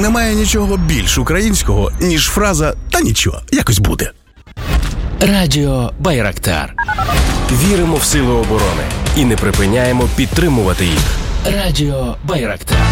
Немає нічого більш українського, ніж фраза «та нічого, якось буде». Радіо Байрактар. Віримо в сили оборони і не припиняємо підтримувати їх. Радіо Байрактар.